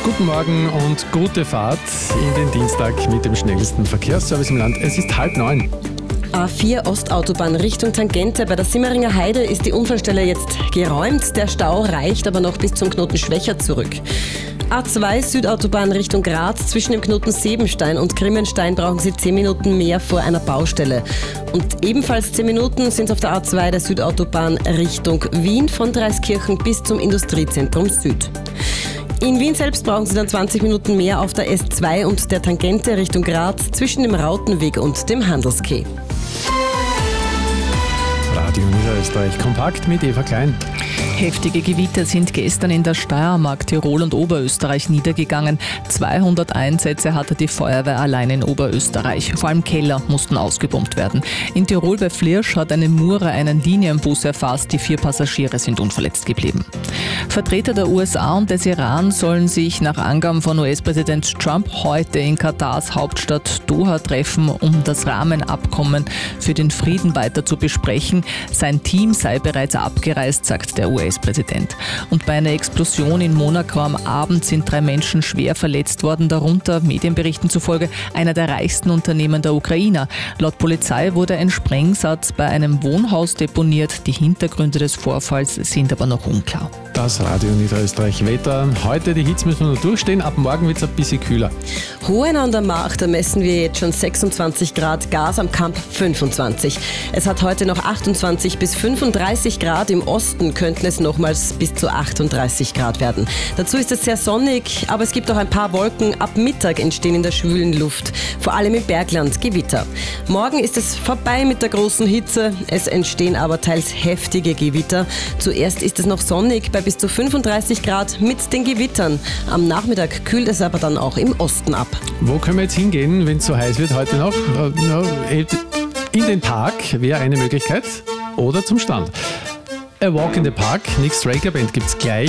Guten Morgen und gute Fahrt in den Dienstag mit dem schnellsten Verkehrsservice im Land. Es ist 8:30. A4 Ostautobahn Richtung Tangente. Bei der Simmeringer Heide ist die Unfallstelle jetzt geräumt. Der Stau reicht aber noch bis zum Knoten Schwächer zurück. A2 Südautobahn Richtung Graz. Zwischen dem Knoten Sebenstein und Grimmenstein brauchen Sie 10 Minuten mehr vor einer Baustelle. Und ebenfalls 10 Minuten sind es auf der A2 der Südautobahn Richtung Wien von Dreiskirchen bis zum Industriezentrum Süd. In Wien selbst brauchen Sie dann 20 Minuten mehr auf der S2 und der Tangente Richtung Graz zwischen dem Rautenweg und dem Handelskeh. Radio Niederösterreich kompakt mit Eva Klein. Heftige Gewitter sind gestern in der Steiermark, Tirol und Oberösterreich niedergegangen. 200 Einsätze hatte die Feuerwehr allein in Oberösterreich. Vor allem Keller mussten ausgepumpt werden. In Tirol bei Flirsch hat eine Mura einen Linienbus erfasst. Die 4 Passagiere sind unverletzt geblieben. Vertreter der USA und des Iran sollen sich nach Angaben von US-Präsident Trump heute in Katars Hauptstadt Doha treffen, um das Rahmenabkommen für den Frieden weiter zu besprechen. Sein Team sei bereits abgereist, sagt der US-Präsident. Und bei einer Explosion in Monaco am Abend sind 3 Menschen schwer verletzt worden, darunter Medienberichten zufolge einer der reichsten Unternehmen der Ukrainer. Laut Polizei wurde ein Sprengsatz bei einem Wohnhaus deponiert. Die Hintergründe des Vorfalls sind aber noch unklar. Das Radio Niederösterreich Wetter. Heute die Hitze müssen wir noch durchstehen, ab morgen wird es ein bisschen kühler. Hohen an der Macht, da messen wir jetzt schon 26 Grad, Gas am Kamp 25. Es hat heute noch 28 bis 35 Grad, im Osten könnten es nochmals bis zu 38 Grad werden. Dazu ist es sehr sonnig, aber es gibt auch ein paar Wolken. Ab Mittag entstehen in der schwülen Luft, vor allem im Bergland, Gewitter. Morgen ist es vorbei mit der großen Hitze, es entstehen aber teils heftige Gewitter. Zuerst ist es noch sonnig bei bis zu 35 Grad mit den Gewittern. Am Nachmittag kühlt es aber dann auch im Osten ab. Wo können wir jetzt hingehen, wenn es so heiß wird heute noch? In den Park wäre eine Möglichkeit oder zum Strand. A Walk in the Park, Nick Straker Band gibt's gleich.